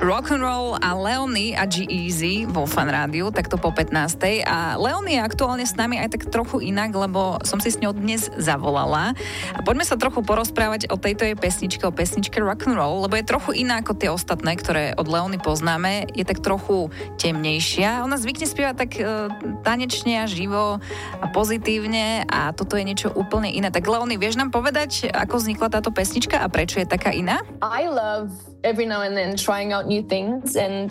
Rock'n'Roll a Leony a G-Eazy vo Fan Rádiu, takto po 15. A Leony je aktuálne s nami aj tak trochu inak, lebo som si s ňou dnes zavolala. A poďme sa trochu porozprávať o tejto jej pesničke, o pesničke Rock'n'Roll, lebo je trochu iná ako tie ostatné, ktoré od Leony poznáme. Je tak trochu temnejšia. Ona zvykne spievať tak tanečne a živo a pozitívne a toto je niečo úplne iné. Tak Leony, vieš nám povedať, ako vznikla táto pesnička a prečo je taká iná? I love every now and then trying out new things and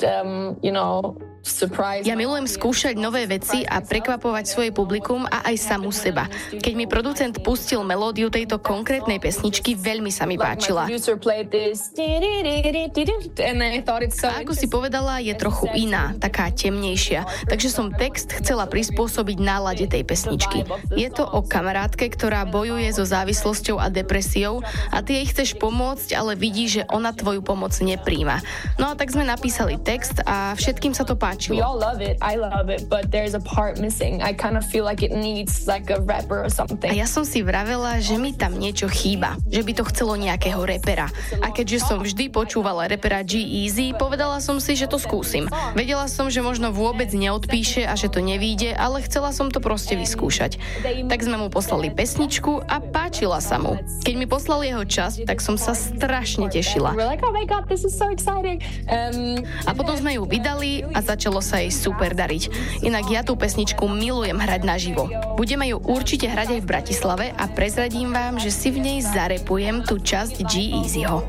Ja milujem skúšať nové veci a prekvapovať svoje publikum a aj samú seba. Keď mi producent pustil melódiu tejto konkrétnej pesničky, veľmi sa mi páčila. A ako si povedala, je trochu iná, taká temnejšia. Takže som text chcela prispôsobiť nálade tej pesničky. Je to o kamarátke, ktorá bojuje so závislosťou a depresiou a ty jej chceš pomôcť, ale vidí, že ona tvoju pomoc nepríjma. No a tak sme napísali text a všetkým sa to páčilo. We all love it, I love it, but there's a part missing. I kind of feel like it needs like a rapper or something. A ja som si vravela, že mi tam niečo chýba, že by to chcelo nejakého repera. A keďže som vždy počúvala repera G-Eazy, povedala som si, že to skúsim. Vedela som, že možno vôbec neodpíše a že to nevíde, ale chcela som to proste vyskúšať. Tak sme mu poslali pesničku a páčila sa mu. Keď mi poslal jeho časť, tak som sa strašne tešila. A potom sme ju vydali a začalo sa jej super dariť. Inak ja tú pesničku milujem hrať naživo. Budeme ju určite hrať aj v Bratislave a prezradím vám, že si v nej zarepujem tú časť G-Eazyho.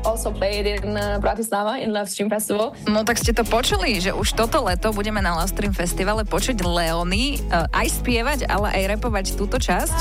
No tak ste to počuli, že už toto leto budeme na Love Stream Festivale počuť Leony aj spievať, ale aj repovať túto časť.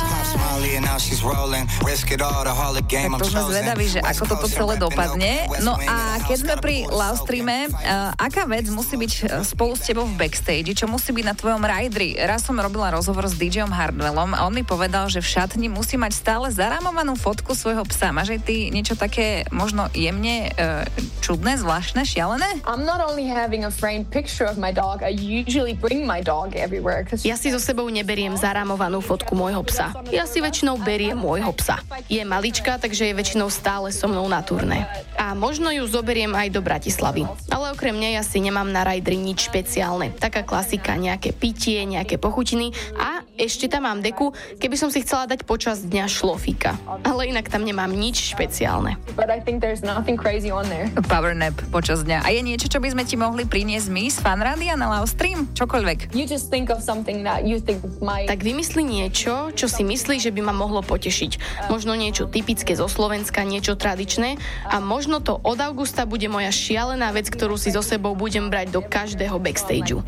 Tak to sme zvedaví, že ako toto celé dopadne. No a keď sme pri Love Streame, aká vec musí byť spolu s tebou v backstage, čo musí byť na tvojom rajdri? Raz som robila rozhovor s DJom Hardwellom a on mi povedal, že v šatni musí mať stále zarámovanú fotku svojho psa. Máš aj ty niečo také možno jemne čudné, zvláštne, šialené? I'm not only having a framed picture of my dog, I usually bring my dog everywhere. Ja si so sebou neberiem zarámovanú fotku môjho psa. Ja si väčšinou beriem môjho psa. Je malička, takže je väčšinou stále so mnou na turné. A možno ju zoberiem aj do Bratislavy. Ale okrem nej ja si nemám na rajdri nič špeciálne. Taká klasika, nejaké pitie, nejaké pochutiny a ešte tam mám deku, keby som si chcela dať počas dňa šlofíka. Ale inak tam nemám nič špeciálne. Power nap počas dňa. A je niečo, čo by sme ti mohli priniesť my z Fan Rádia na Love Stream? Čokoľvek. Tak vymysli niečo, čo si myslíš, že by ma mohlo potešiť. Možno niečo typické zo Slovenska, niečo tradičné a možno to od augusta bude moja šialená vec, ktorú si so sebou budem brať do každého backstageu.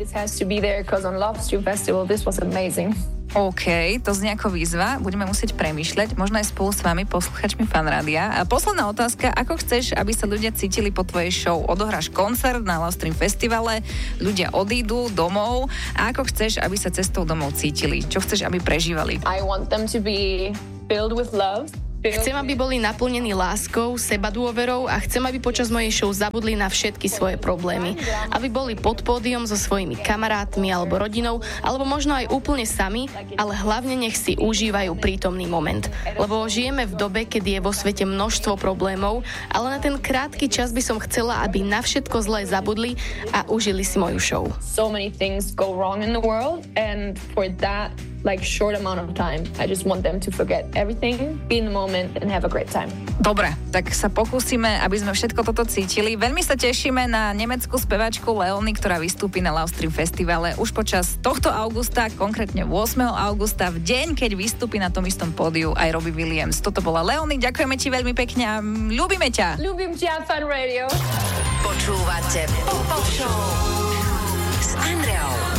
OK, to znie ako výzva. Budeme musieť premýšľať, možno aj spolu s vami, posluchačmi Fan Rádia. A posledná otázka, ako chceš, aby sa ľudia cítili po tvojej show? Odohráš koncert na Love Stream Festivale, ľudia odídu domov a ako chceš, aby sa cestou domov cítili? Čo chceš, aby prežívali? I want them to be filled with love. Chcem, aby boli naplnení láskou, sebadôverou a chcem, aby počas mojej show zabudli na všetky svoje problémy. Aby boli pod pódium so svojimi kamarátmi alebo rodinou, alebo možno aj úplne sami, ale hlavne nech si užívajú prítomný moment. Lebo žijeme v dobe, kedy je vo svete množstvo problémov, ale na ten krátky čas by som chcela, aby na všetko zlé zabudli a užili si moju show. So many things go wrong in the world and for that short amount of time. I just want them to forget everything, be in the moment and have a great time. Dobre, tak sa pokúsime, aby sme všetko toto cítili. Veľmi sa tešíme na nemeckú speváčku Leony, ktorá vystúpi na Love Stream Festivale už počas tohto augusta, konkrétne 8. augusta, v deň, keď vystúpi na tom istom pódiu aj Robbie Williams. Toto bola Leony, ďakujeme ti veľmi pekne a ľúbime ťa. Ľúbim ťa, Fan Radio. Počúvate Pop Show s Andreou.